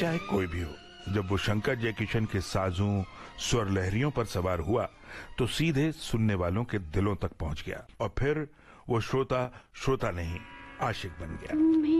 चाहे कोई भी हो, जब वो शंकर जयकिशन के साजों स्वर लहरियों पर सवार हुआ तो सीधे सुनने वालों के दिलों तक पहुंच गया और फिर वो श्रोता नहीं आशिक बन गया।